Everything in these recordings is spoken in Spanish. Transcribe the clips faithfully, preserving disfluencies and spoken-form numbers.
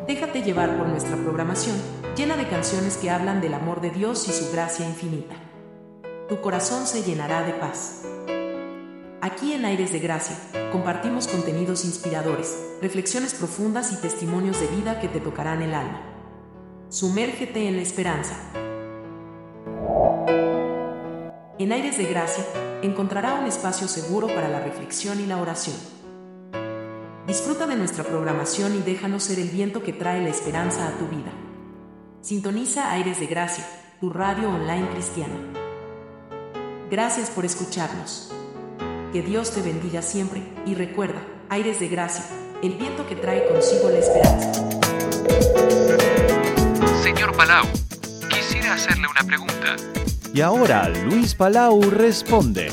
Déjate llevar por nuestra programación, llena de canciones que hablan del amor de Dios y su gracia infinita. Tu corazón se llenará de paz. Aquí en Aires de Gracia, compartimos contenidos inspiradores, reflexiones profundas y testimonios de vida que te tocarán el alma. Sumérgete en la esperanza. En Aires de Gracia, encontrará un espacio seguro para la reflexión y la oración. Disfruta de nuestra programación y déjanos ser el viento que trae la esperanza a tu vida. Sintoniza Aires de Gracia, tu radio online cristiana. Gracias por escucharnos. Que Dios te bendiga siempre y recuerda, Aires de Gracia, el viento que trae consigo la esperanza. Señor Palau, quisiera hacerle una pregunta. Y ahora Luis Palau responde.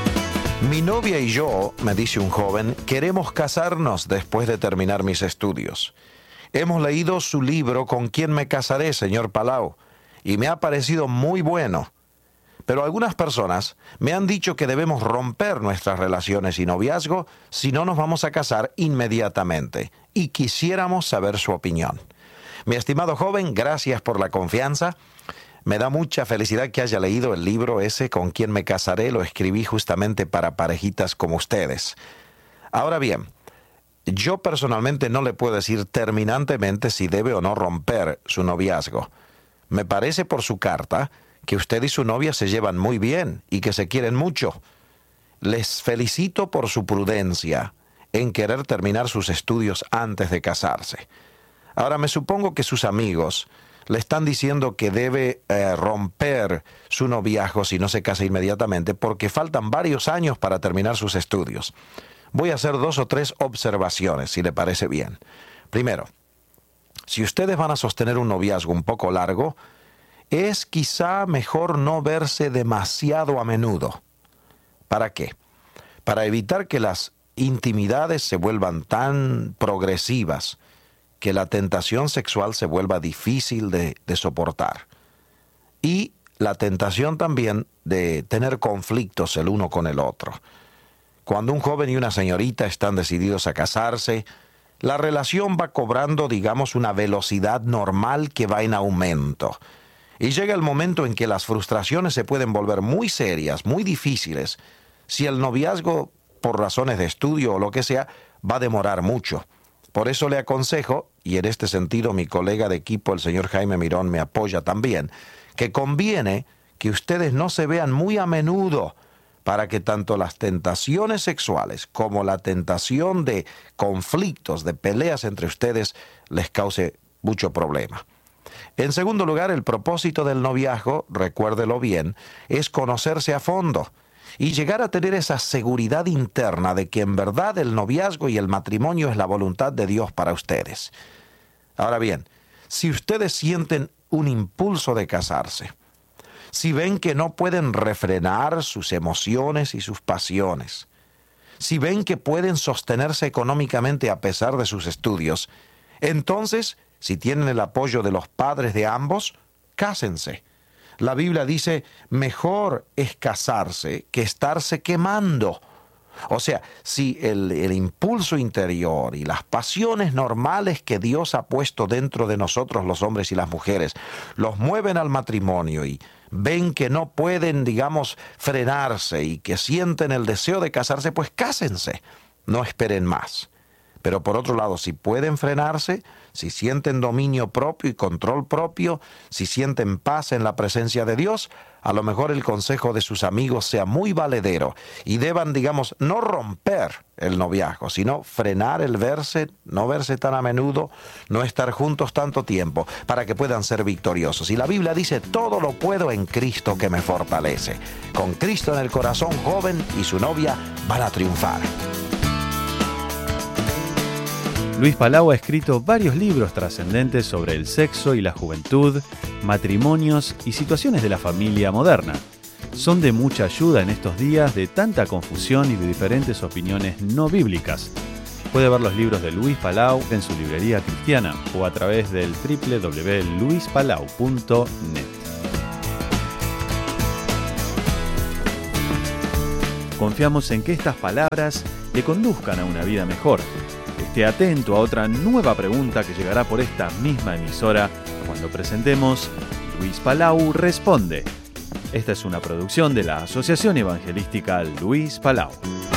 Mi novia y yo, me dice un joven, queremos casarnos después de terminar mis estudios. Hemos leído su libro ¿Con quién me casaré, señor Palau? Y me ha parecido muy bueno. Pero algunas personas me han dicho que debemos romper nuestras relaciones y noviazgo si no nos vamos a casar inmediatamente. Y quisiéramos saber su opinión. Mi estimado joven, gracias por la confianza. Me da mucha felicidad que haya leído el libro ese ¿Con quién me casaré? Lo escribí justamente para parejitas como ustedes. Ahora bien, yo personalmente no le puedo decir terminantemente si debe o no romper su noviazgo. Me parece por su carta que usted y su novia se llevan muy bien y que se quieren mucho. Les felicito por su prudencia en querer terminar sus estudios antes de casarse. Ahora, me supongo que sus amigos le están diciendo que debe eh, romper su noviazgo si no se casa inmediatamente porque faltan varios años para terminar sus estudios. Voy a hacer dos o tres observaciones, si le parece bien. Primero, si ustedes van a sostener un noviazgo un poco largo, es quizá mejor no verse demasiado a menudo. ¿Para qué? Para evitar que las intimidades se vuelvan tan progresivas que la tentación sexual se vuelva difícil de, de soportar. Y la tentación también de tener conflictos el uno con el otro. Cuando un joven y una señorita están decididos a casarse, la relación va cobrando, digamos, una velocidad normal que va en aumento. Y llega el momento en que las frustraciones se pueden volver muy serias, muy difíciles, si el noviazgo, por razones de estudio o lo que sea, va a demorar mucho. Por eso le aconsejo, y en este sentido mi colega de equipo, el señor Jaime Mirón, me apoya también, que conviene que ustedes no se vean muy a menudo para que tanto las tentaciones sexuales como la tentación de conflictos, de peleas entre ustedes, les cause mucho problema. En segundo lugar, el propósito del noviazgo, recuérdelo bien, es conocerse a fondo y llegar a tener esa seguridad interna de que en verdad el noviazgo y el matrimonio es la voluntad de Dios para ustedes. Ahora bien, si ustedes sienten un impulso de casarse, si ven que no pueden refrenar sus emociones y sus pasiones, si ven que pueden sostenerse económicamente a pesar de sus estudios, entonces, si tienen el apoyo de los padres de ambos, cásense. La Biblia dice, mejor es casarse que estarse quemando. O sea, si el, el impulso interior y las pasiones normales que Dios ha puesto dentro de nosotros, los hombres y las mujeres, los mueven al matrimonio y ven que no pueden, digamos, frenarse y que sienten el deseo de casarse, pues cásense. No esperen más. Pero por otro lado, si pueden frenarse, si sienten dominio propio y control propio, si sienten paz en la presencia de Dios, a lo mejor el consejo de sus amigos sea muy valedero y deban, digamos, no romper el noviazgo, sino frenar el verse, no verse tan a menudo, no estar juntos tanto tiempo, para que puedan ser victoriosos. Y la Biblia dice, todo lo puedo en Cristo que me fortalece. Con Cristo en el corazón, joven y su novia van a triunfar. Luis Palau ha escrito varios libros trascendentes sobre el sexo y la juventud, matrimonios y situaciones de la familia moderna. Son de mucha ayuda en estos días de tanta confusión y de diferentes opiniones no bíblicas. Puede ver los libros de Luis Palau en su librería cristiana o a través del doble u doble u doble u punto luis palau punto net. Confiamos en que estas palabras le conduzcan a una vida mejor. Esté atento a otra nueva pregunta que llegará por esta misma emisora cuando presentemos Luis Palau Responde. Esta es una producción de la Asociación Evangelística Luis Palau.